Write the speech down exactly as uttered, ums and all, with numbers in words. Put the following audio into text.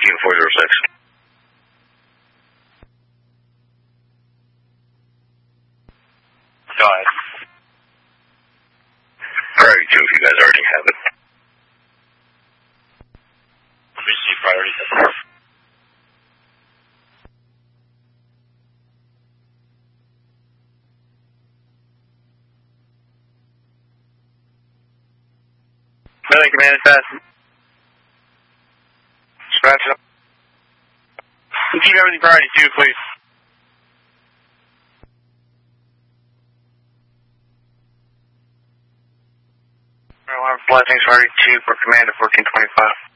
eighteen four zero six. Go ahead. Priority two, if you guys already have it. Receive priority two. Milling command is fast. Scratch up. Keep everything priority two, please. Alarm flight, things priority two for command of fourteen twenty-five.